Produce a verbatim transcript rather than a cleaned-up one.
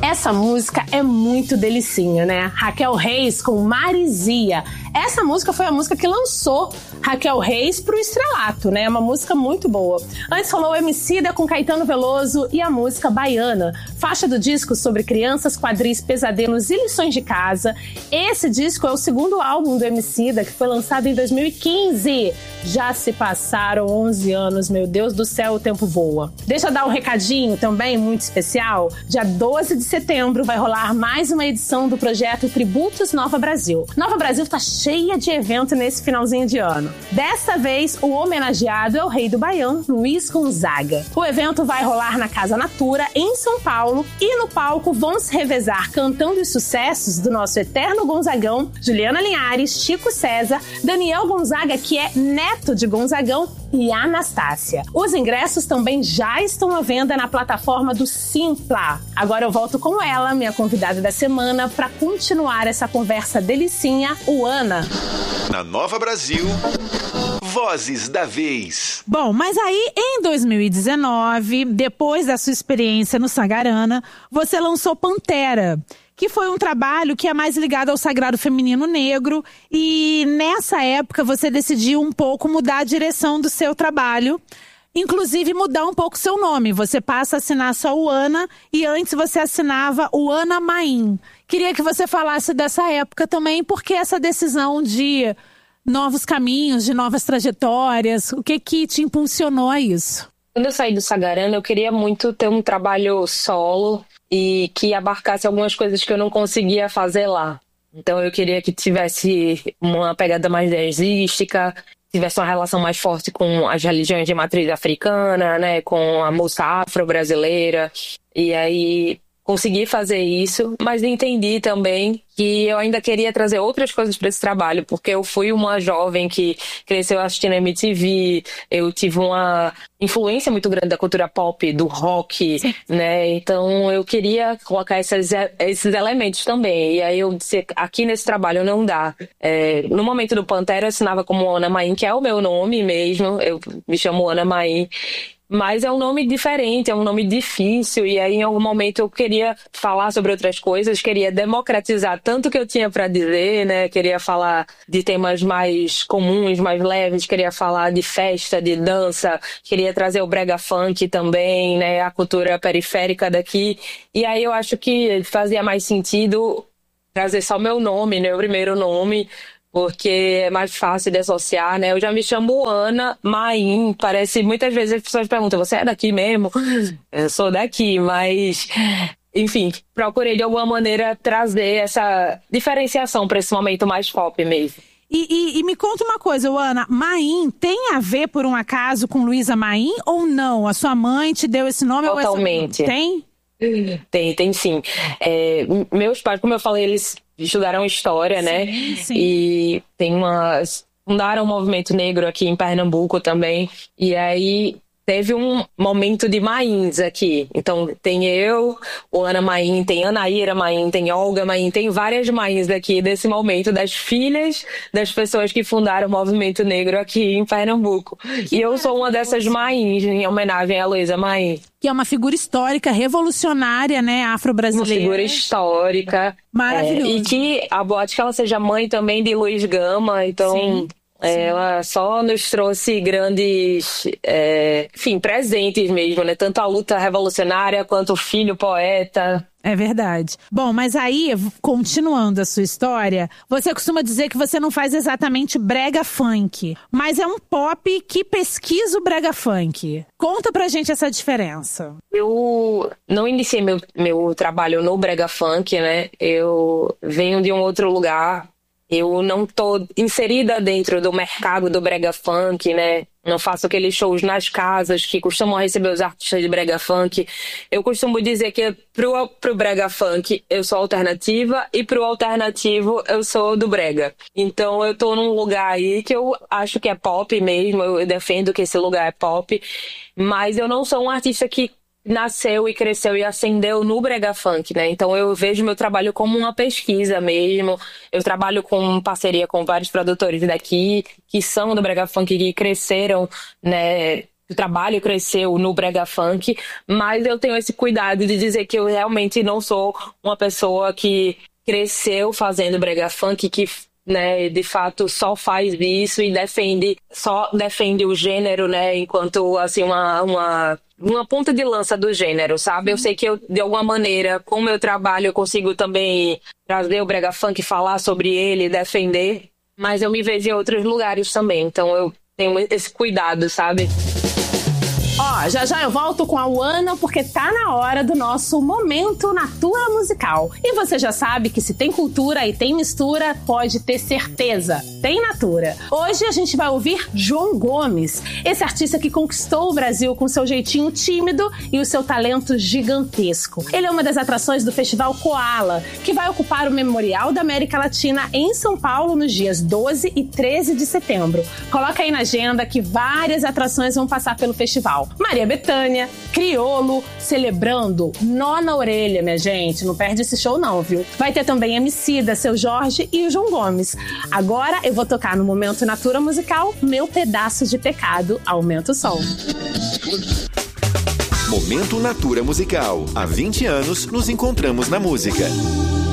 Essa música é muito delicinha, né? Raquel Reis com Marizia. Essa música foi a música que lançou Raquel Reis pro estrelato, né? É uma música muito boa. Antes rolou o Emicida com Caetano Veloso e a música Baiana, faixa do disco sobre crianças, quadris, pesadelos e lições de casa. Esse disco é o segundo álbum do Emicida, que foi lançado em dois mil e quinze. Já se passaram onze anos, meu Deus do céu, o tempo voa. Deixa eu dar um recadinho também muito especial. Dia doze de setembro vai rolar mais uma edição do projeto Tributos Nova Brasil. Nova Brasil tá cheia de evento nesse finalzinho de ano. Dessa vez, o homenageado é o rei do Baião, Luiz Gonzaga. O evento vai rolar na Casa Natura, em São Paulo, e no palco vão se revezar cantando os sucessos do nosso eterno Gonzagão, Juliana Linhares, Chico César, Daniel Gonzaga, que é neto de Gonzagão, e Anastácia. Os ingressos também já estão à venda na plataforma do Simpla. Agora eu volto com ela, minha convidada da semana, para continuar essa conversa delicinha, o Ana. Na Nova Brasil, Vozes da Vez. Bom, mas aí em dois mil e dezenove, depois da sua experiência no Sagarana, você lançou Pantera, que foi um trabalho que é mais ligado ao sagrado feminino negro, e nessa época você decidiu um pouco mudar a direção do seu trabalho, inclusive mudar um pouco o seu nome. Você passa a assinar só o Ana, e antes você assinava o Ana Maim. Queria que você falasse dessa época também, porque essa decisão de novos caminhos, de novas trajetórias, o que que te impulsionou a isso? Quando eu saí do Sagarana, eu queria muito ter um trabalho solo e que abarcasse algumas coisas que eu não conseguia fazer lá. Então eu queria que tivesse uma pegada mais jazzística, tivesse uma relação mais forte com as religiões de matriz africana, né, com a música afro-brasileira. E aí consegui fazer isso, mas entendi também que eu ainda queria trazer outras coisas para esse trabalho, porque eu fui uma jovem que cresceu assistindo M T V, eu tive uma influência muito grande da cultura pop, do rock, sim, né? Então eu queria colocar esses, esses elementos também. E aí eu disse, aqui nesse trabalho não dá. É, no momento do Pantera eu assinava como Ana Maim, que é o meu nome mesmo, eu me chamo Ana Maim. Mas é um nome diferente, é um nome difícil, e aí em algum momento eu queria falar sobre outras coisas, queria democratizar tanto que eu tinha para dizer, né? Queria falar de temas mais comuns, mais leves, queria falar de festa, de dança, queria trazer o brega funk também, né? A cultura periférica daqui. E aí eu acho que fazia mais sentido trazer só meu nome, meu primeiro nome, porque é mais fácil de associar, né? Eu já me chamo Ana Maim, parece, muitas vezes as pessoas perguntam, você é daqui mesmo? Eu sou daqui, mas, enfim, procurei de alguma maneira trazer essa diferenciação para esse momento mais pop mesmo. E, e, e me conta uma coisa, Ana, Maim tem a ver, por um acaso, com Luísa Maim ou não? A sua mãe te deu esse nome? Totalmente. Ou essa... Tem? Tem, tem sim. É, meus pais, como eu falei, eles estudaram história, sim, né? Sim. E tem umas... fundaram um movimento negro aqui em Pernambuco também. E aí teve um momento de Mains aqui. Então tem eu, o Ana Maim, tem Anaíra Maim, tem Olga Maim, tem várias Mains aqui desse momento, das filhas das pessoas que fundaram o movimento negro aqui em Pernambuco. Que e eu sou uma dessas Mains, em homenagem a Luísa Maim. Que é uma figura histórica, revolucionária, né, afro-brasileira. Uma figura histórica. Maravilhosa. É, e que a boate que ela seja mãe também de Luiz Gama, então... Sim. Ela só nos trouxe grandes, é, enfim, presentes mesmo, né? Tanto a luta revolucionária quanto o filho poeta. É verdade. Bom, mas aí, continuando a sua história, você costuma dizer que você não faz exatamente brega funk, mas é um pop que pesquisa o brega funk. Conta pra gente essa diferença. Eu não iniciei meu, meu trabalho no brega funk, né? Eu venho de um outro lugar. Eu não tô inserida dentro do mercado do brega funk, né? Não faço aqueles shows nas casas que costumam receber os artistas de brega funk. Eu costumo dizer que pro, pro brega funk eu sou alternativa e pro alternativo eu sou do brega. Então eu tô num lugar aí que eu acho que é pop mesmo, eu defendo que esse lugar é pop, mas eu não sou um artista que nasceu e cresceu e ascendeu no brega funk, né? Então eu vejo meu trabalho como uma pesquisa mesmo. Eu trabalho com parceria com vários produtores daqui que são do brega funk, que cresceram, né, o trabalho cresceu no brega funk, mas eu tenho esse cuidado de dizer que eu realmente não sou uma pessoa que cresceu fazendo brega funk, que, né, de fato só faz isso e defende, só defende o gênero, né, enquanto, assim, uma, uma, uma ponta de lança do gênero, sabe? Eu sei que eu, de alguma maneira, com o meu trabalho, eu consigo também trazer o brega funk, falar sobre ele, defender, mas eu me vejo em outros lugares também, então eu tenho esse cuidado, sabe? Ó, já já eu volto com a Uana, porque tá na hora do nosso Momento Natura Musical. E você já sabe que se tem cultura e tem mistura, pode ter certeza, tem Natura. Hoje a gente vai ouvir João Gomes, esse artista que conquistou o Brasil com seu jeitinho tímido e o seu talento gigantesco. Ele é uma das atrações do Festival Koala, que vai ocupar o Memorial da América Latina em São Paulo nos dias doze e treze de setembro. Coloca aí na agenda que várias atrações vão passar pelo festival. Maria Bethânia, Criolo, celebrando Nó na Orelha, minha gente. Não perde esse show não, viu? Vai ter também Emicida, Seu Jorge e o João Gomes. Agora eu vou tocar no Momento Natura Musical Meu Pedaço de Pecado. Aumenta o som. Momento Natura Musical. Há vinte anos nos encontramos na música.